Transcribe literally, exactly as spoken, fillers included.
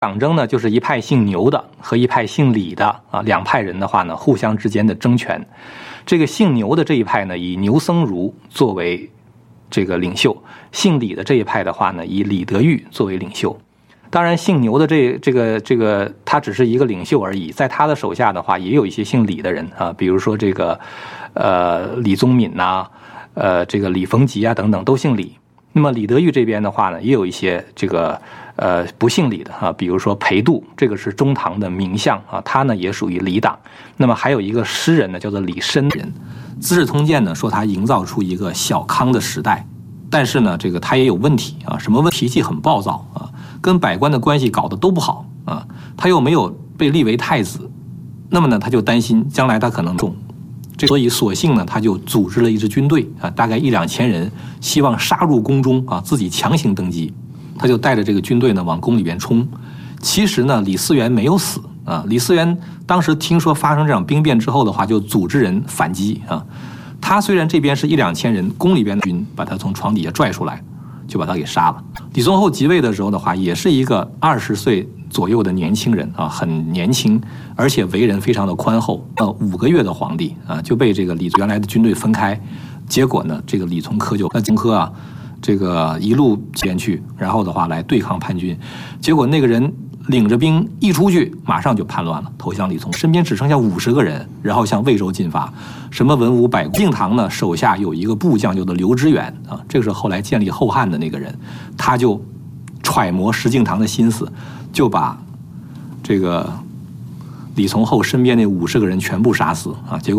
党争呢，就是一派姓牛的和一派姓李的啊，两派人的话呢，互相之间的争权。这个姓牛的这一派呢，以牛僧孺作为这个领袖；姓李的这一派的话呢，以李德裕作为领袖。当然，姓牛的这这个这个他只是一个领袖而已，在他的手下的话，也有一些姓李的人啊，比如说这个呃李宗闵呐、啊，呃这个李逢吉啊等等，都姓李。那么李德裕这边的话呢，也有一些这个呃不姓李的啊，比如说裴度，这个是中唐的名相啊，他呢也属于李党。那么还有一个诗人呢，叫做李绅人，《资治通鉴》呢说他营造出一个小康的时代，但是呢，这个他也有问题啊，什么问题？脾气很暴躁啊，跟百官的关系搞得都不好啊，他又没有被立为太子，那么呢，他就担心将来他可能中。所以索性呢，他就组织了一支军队啊，大概一两千人，希望杀入宫中啊，自己强行登基。他就带着这个军队呢往宫里边冲。其实呢，李嗣源没有死啊。李嗣源当时听说发生这场兵变之后的话，就组织人反击啊。他虽然这边是一两千人，宫里边的军把他从床底下拽出来，就把他给杀了。李宗厚即位的时候的话，也是一个二十岁左右的年轻人啊，很年轻，而且为人非常的宽厚。呃，五个月的皇帝啊，就被这个李原来的军队分开，结果呢，这个李从珂就那从珂啊，这个一路前去，然后的话来对抗叛军，结果那个人领着兵一出去，马上就叛乱了，投降李从，身边只剩下五十个人，然后向魏州进发。什么文武百官，敬堂呢手下有一个部将叫做刘知远啊，这个是后来建立后汉的那个人，他就揣摩石敬瑭的心思，就把这个李从厚身边那五十个人全部杀死啊，结果。